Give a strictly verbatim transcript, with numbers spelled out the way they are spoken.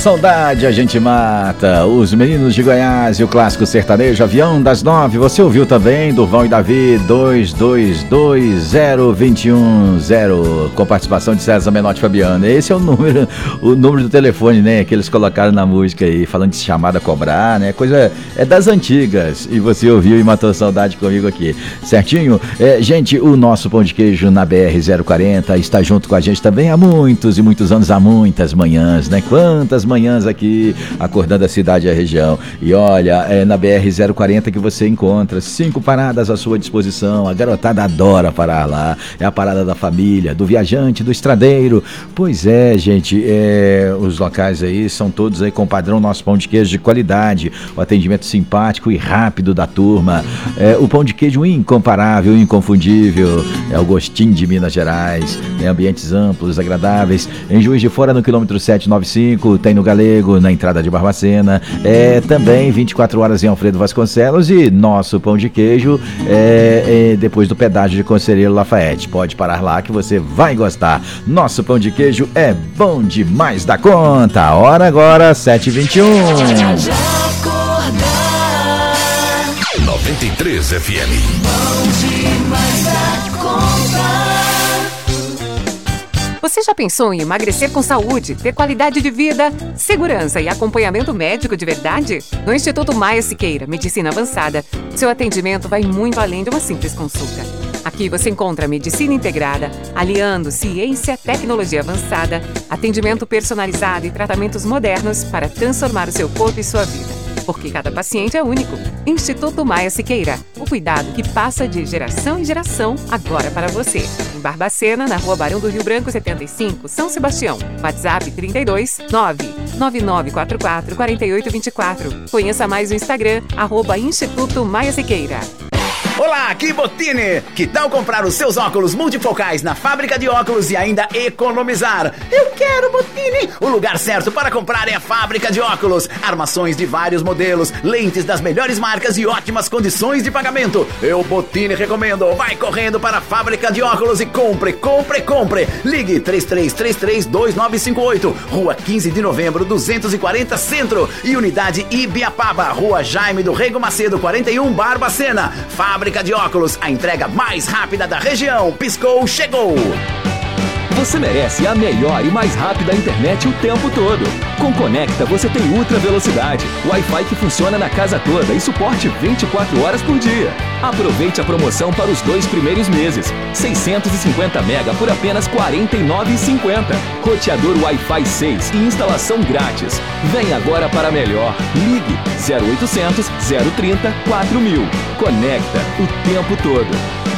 saudade a gente mata. Os Meninos de Goiás e o clássico sertanejo Avião das Nove. Você ouviu também Durval e Davi dois dois dois zero dois um zero com participação de César Menotti e Fabiano. Esse é o número, o número do telefone, né, que eles colocaram na música aí, falando de chamada a cobrar, né? Coisa é das antigas. E você ouviu e matou saudade comigo aqui, certinho? É, gente, o nosso Pão de Queijo na B R zero quarenta está junto com a gente também há muitos e muitos anos, há muitas manhãs, né? Quantas manhãs aqui acordando a cidade e a região. E olha, é na B R zero quarenta que você encontra cinco paradas à sua disposição. A garotada adora parar lá. É a parada da família, do viajante, do estradeiro. Pois é, gente, é, os locais aí são todos aí com padrão nosso Pão de Queijo de qualidade, o atendimento simpático e rápido da turma. É, o pão de queijo incomparável, inconfundível. É o gostinho de Minas Gerais. Tem ambientes amplos, agradáveis. Em Juiz de Fora, no quilômetro setecentos e noventa e cinco, tem no Galego, na entrada de Barbacena. É também vinte e quatro horas em Alfredo Vasconcelos. E nosso Pão de Queijo é, é depois do pedágio de Conselheiro Lafayette. Pode parar lá que você vai gostar. Nosso Pão de Queijo é bom demais da conta. A hora agora, sete e vinte e um. noventa e três F M. Bom demais da conta. Você já pensou em emagrecer com saúde, ter qualidade de vida, segurança e acompanhamento médico de verdade? No Instituto Maia Siqueira, Medicina Avançada, seu atendimento vai muito além de uma simples consulta. Aqui você encontra medicina integrada, aliando ciência, tecnologia avançada, atendimento personalizado e tratamentos modernos para transformar o seu corpo e sua vida. Porque cada paciente é único. Instituto Maia Siqueira, o cuidado que passa de geração em geração, agora para você. Em Barbacena, na Rua Barão do Rio Branco setenta e cinco, São Sebastião. WhatsApp trinta e dois, nove nove nove quatro quatro, quatro oito dois quatro. Conheça mais o Instagram, arroba Instituto Maia Siqueira. Olá, aqui Bottini! Que tal comprar os seus óculos multifocais na fábrica de óculos e ainda economizar? Eu quero Bottini! O lugar certo para comprar é a fábrica de óculos. Armações de vários modelos, lentes das melhores marcas e ótimas condições de pagamento. Eu, Bottini, recomendo. Vai correndo para a fábrica de óculos e compre, compre, compre! Ligue três três três três, dois nove cinco oito, Rua quinze de Novembro, duzentos e quarenta Centro e Unidade Ibiapaba, Rua Jaime do Rego Macedo, quarenta e um, Barbacena. Fábrica Fábrica de óculos, a entrega mais rápida da região. Piscou, chegou! Você merece a melhor e mais rápida internet o tempo todo. Com Conecta você tem ultra velocidade, Wi-Fi que funciona na casa toda e suporte vinte e quatro horas por dia. Aproveite a promoção para os dois primeiros meses. seiscentos e cinquenta mega por apenas quarenta e nove reais e cinquenta centavos. Roteador Wi-Fi seis e instalação grátis. Vem agora para melhor. Ligue zero oitocentos, zero trinta, quatro mil. Conecta o tempo todo.